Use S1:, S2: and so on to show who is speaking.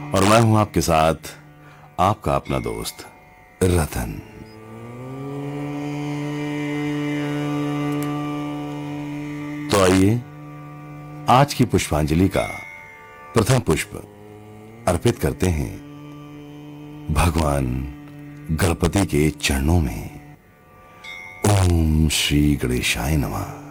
S1: और मैं हूं आपके साथ आपका अपना दोस्त रतन। तो आइए आज की पुष्पांजलि का प्रथम पुष्प अर्पित करते हैं भगवान गणपति के चरणों में। ओम श्री गणेशाय नमः।